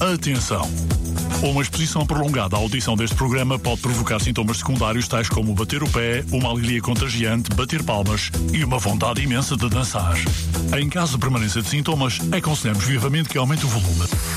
Atenção! Uma exposição prolongada à audição deste programa pode provocar sintomas secundários tais como bater o pé, uma alergia contagiante, bater palmas e uma vontade imensa de dançar. Em caso de permanência de sintomas, aconselhamos vivamente que aumente o volume.